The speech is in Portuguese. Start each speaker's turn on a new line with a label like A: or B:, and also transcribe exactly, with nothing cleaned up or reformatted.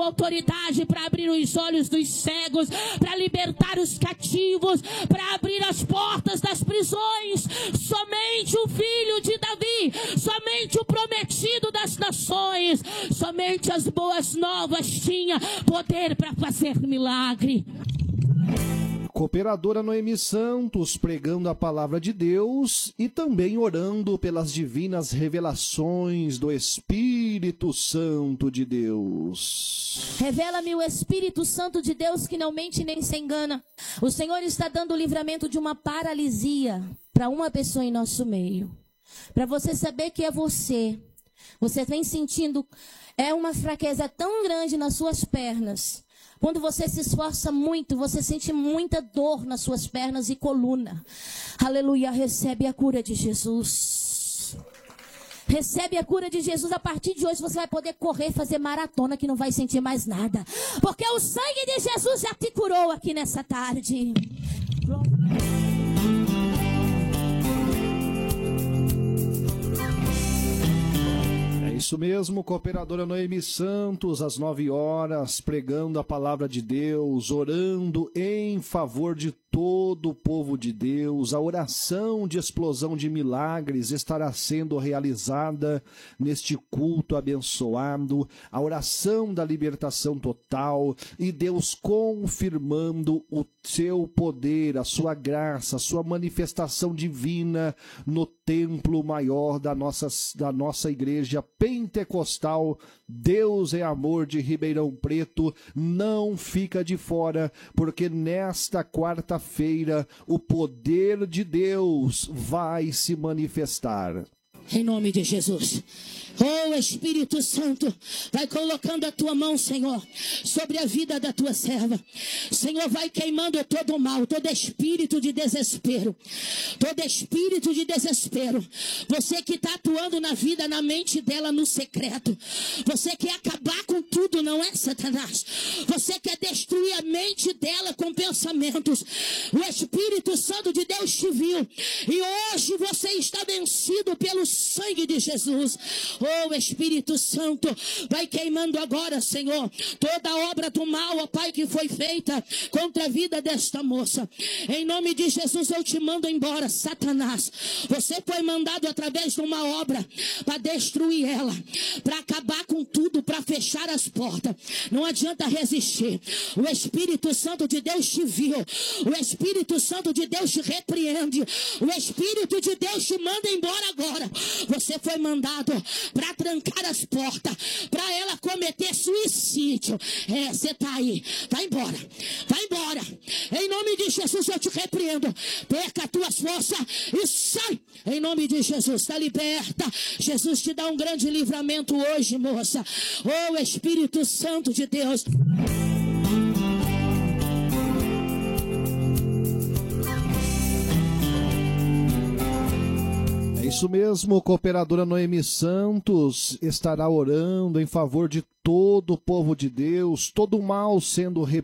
A: autoridade para abrir os olhos dos cegos, para libertar os cativos, para abrir as portas das prisões. Somente o filho de Davi, somente o prometido das nações, somente as boas novas tinha poder para fazer milagre.
B: Cooperadora Noemi Santos, pregando a palavra de Deus e também orando pelas divinas revelações do Espírito Santo de Deus.
A: Revela-me o Espírito Santo de Deus, que não mente nem se engana. O Senhor está dando o livramento de uma paralisia para uma pessoa em nosso meio. Para você saber que é você. Você vem sentindo é uma fraqueza tão grande nas suas pernas. Quando você se esforça muito, você sente muita dor nas suas pernas e coluna. Aleluia, recebe a cura de Jesus. Recebe a cura de Jesus. A partir de hoje você vai poder correr, fazer maratona, que não vai sentir mais nada. Porque o sangue de Jesus já te curou aqui nessa tarde.
B: Isso mesmo, Cooperadora Noemi Santos, às nove horas, pregando a palavra de Deus, orando em favor de todo o povo de Deus. A oração de explosão de milagres estará sendo realizada neste culto abençoado. A oração da libertação total e Deus confirmando o seu poder, a sua graça, a sua manifestação divina no templo maior da nossa, da nossa igreja pentecostal. Deus é amor de Ribeirão Preto, não fica de fora, porque nesta quarta-feira o poder de Deus vai se manifestar.
A: Em nome de Jesus. Oh, Espírito Santo, vai colocando a tua mão, Senhor, sobre a vida da tua serva. Senhor, vai queimando todo o mal, todo espírito de desespero. Todo espírito de desespero. Você que está atuando na vida, na mente dela, no secreto. Você quer acabar com tudo, não é, Satanás? Você quer destruir a mente dela com pensamentos. O Espírito Santo de Deus te viu. E hoje você está vencido pelo sangue de Jesus. Oh, Espírito Santo, vai queimando agora, Senhor, toda a obra do mal, ó Pai, que foi feita contra a vida desta moça. Em nome de Jesus eu te mando embora, Satanás. Você foi mandado através de uma obra para destruir ela, para acabar com tudo, para fechar as portas. Não adianta resistir. O Espírito Santo de Deus te viu. O Espírito Santo de Deus te repreende. O Espírito de Deus te manda embora agora. Você foi mandado para trancar as portas, para ela cometer suicídio. É, você está aí, vai embora, vai embora. Em nome de Jesus eu te repreendo. Perca as tuas forças e sai. Em nome de Jesus, está liberta. Jesus te dá um grande livramento hoje, moça. Oh, Espírito Santo de Deus.
B: Isso mesmo, Cooperadora Noemi Santos estará orando em favor de todo o povo de Deus, todo o mal sendo repreendido.